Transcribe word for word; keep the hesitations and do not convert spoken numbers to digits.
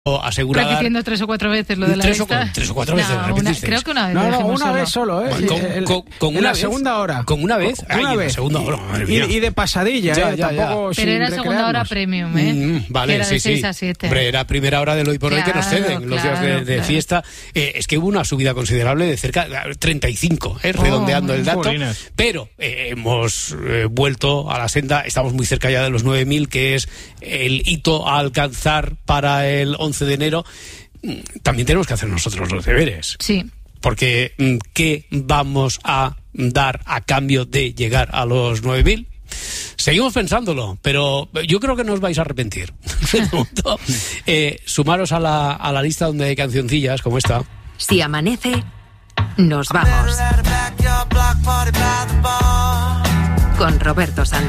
asegurada. Repitiendo tres o cuatro veces lo de la tres o, lista. tres o cuatro veces. No, una, creo que una vez. No, no, una solo. vez solo, ¿eh? Con, el, con, con en una la vez, segunda hora. Con una vez. Con una Ay, vez. En la segunda hora, madre y, mía. y de pasadilla, ya, ¿eh? Ya, Tampoco ya. Pero era segunda hora premium, ¿eh? Mm, vale, era sí, de seis sí. a siete. Hombre, era primera hora del hoy por hoy claro, que nos ceden los claro, días de, de claro. fiesta. Eh, es que hubo una subida considerable de cerca de treinta y cinco, eh, oh, redondeando el dato. Jolines. Pero eh, hemos eh, vuelto a la senda. Estamos muy cerca ya de los nueve mil, que es el hito a alcanzar para el once de enero. También tenemos que hacer nosotros los deberes. Sí. Porque ¿qué vamos a dar a cambio de llegar a los nueve mil? Seguimos pensándolo, pero yo creo que no os vais a arrepentir. eh, sumaros a la, a la lista donde hay cancioncillas como esta. Si amanece, nos vamos. Con Roberto Sánchez.